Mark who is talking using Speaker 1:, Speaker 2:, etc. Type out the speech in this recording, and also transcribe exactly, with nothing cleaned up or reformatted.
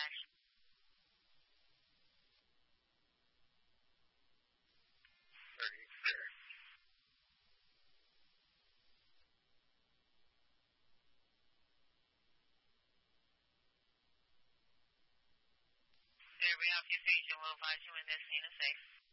Speaker 1: 对，不要批评新闻发新闻的新的谁。